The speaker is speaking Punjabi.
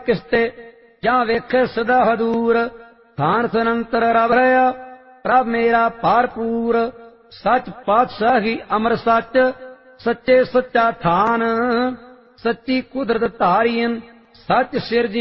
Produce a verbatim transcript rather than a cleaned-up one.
किस्ते ਜਾਂ ਵੇਖੇ ਸਦਾ ਹਦੂਰ। ਥਾਨ ਸਨੰਤਰ ਰਬ ਰਹਾ ਪ੍ਰਭ ਮੇਰਾ ਭਰਪੂਰ। ਸੱਚ ਪਾਤਸ਼ਾਹੀ ਅਮਰ ਸੱਚ ਸੱਚੇ ਸੱਚਾ ਥਾਨ। ਸੱਚੀ ਕੁਦਰਤ ਧਾਰੀਨ ਸੱਚ ਸਿਰਜ